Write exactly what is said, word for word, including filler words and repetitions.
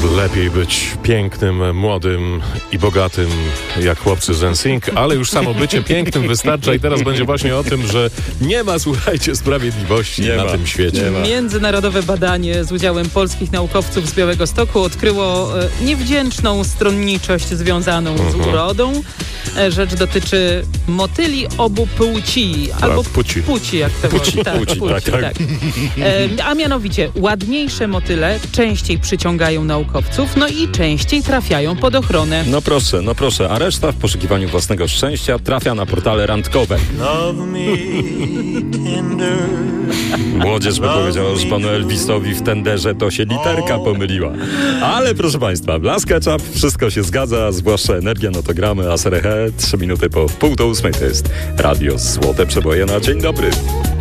Lepiej być pięknym, młodym i bogatym jak chłopcy z N Sync, ale już samo bycie pięknym wystarcza i teraz będzie właśnie o tym, że nie ma, słuchajcie, sprawiedliwości nie na ma. tym świecie. Międzynarodowe badanie z udziałem polskich naukowców z Białegostoku odkryło e, niewdzięczną stronniczość związaną mhm. z urodą. E, rzecz dotyczy motyli obu płci. Albo A, płci. płci, jak to Płci, tak, płci, płci, tak, tak. tak. E, a mianowicie ładniejsze motyle częściej przyciągają naukowców, no i częściej trafiają pod ochronę. No proszę, no proszę, a reszta w poszukiwaniu własnego szczęścia trafia na portale randkowe. Młodzież by powiedziała, że panu Elvisowi w tenderze to się literka pomyliła. Ale proszę państwa, dla SketchUp wszystko się zgadza, zwłaszcza energia, no to gramy, a Serehe, trzy minuty po wpół do ósmej to jest Radio Złote Przeboje na dzień dobry.